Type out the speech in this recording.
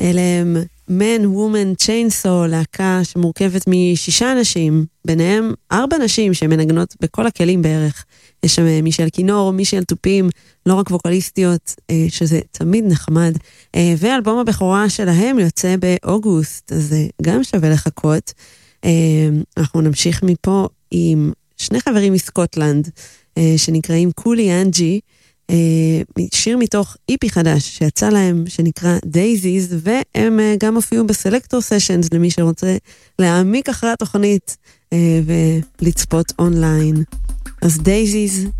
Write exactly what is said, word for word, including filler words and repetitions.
אלה הם Man Woman Chainsaw, להקה שמורכבת משישה אנשים, ביניהם ארבע נשים שמנגנות בכל הכלים בערך. יש שם מישל כינור, מישל תופים, לא רק ווקליסטיות, שזה תמיד נחמד. ואלבום הבכורה שלהם יוצא באוגוסט, אז גם שווה לחכות. אנחנו נמשיך מפה עם שני חברים מסקוטלנד, שנקראים קולי אנג'י, שיר מתוך איפי חדש שיצא להם, שנקרא דייזיז, והם גם הופיעו בסלקטור סשנס, למי שרוצה להעמיק אחרי התוכנית ולצפות אונליין. אז דייזיז